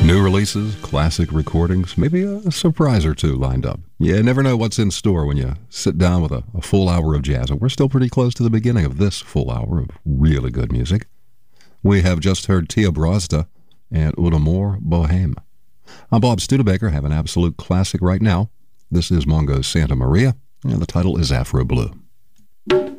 New releases, classic recordings, maybe a surprise or two lined up. You never know what's in store when you sit down with a full hour of jazz. And we're still pretty close to the beginning of this full hour of really good music. We have just heard Tia Brosda and Una Moore Bohème. I'm Bob Studebaker, have an absolute classic right now. This is Mongo's Santa Maria, and the title is Afro Blue.